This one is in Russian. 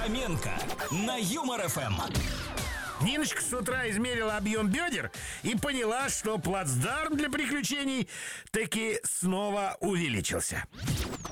Фоменко на Юмор ФМ. Ниночка с утра измерила объем бедер и поняла, что плацдарм для приключений таки снова увеличился.